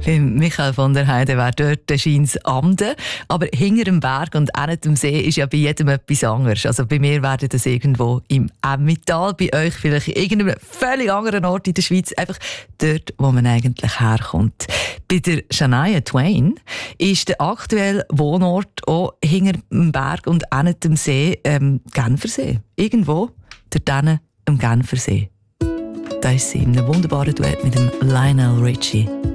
Bei Michael von der Heide wäre dort scheint Amden. Aber hinter dem Berg und auch nicht dem See ist ja bei jedem etwas anderes. Also bei mir wäre das irgendwo im Emmental, bei euch vielleicht in irgendeinem völlig anderen Ort in der Schweiz, einfach dort, wo man eigentlich herkommt. Bei der Shania Twain ist der aktuelle Wohnort auch hinter dem Berg und auch nicht dem See, Genfersee. Irgendwo dort hinten am Genfersee. Da ist sie in einem wunderbaren Duett mit dem Lionel Richie.